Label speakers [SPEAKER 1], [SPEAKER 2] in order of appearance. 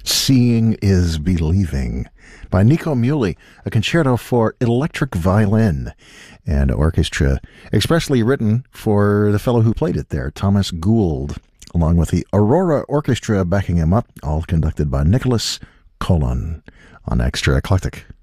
[SPEAKER 1] Seeing is Believing by Nico Muhly, a concerto for electric violin and orchestra, expressly written for the fellow who played it there, Thomas Gould, along with the Aurora Orchestra backing him up, all conducted by Nicholas Colon on Extra Eclectic.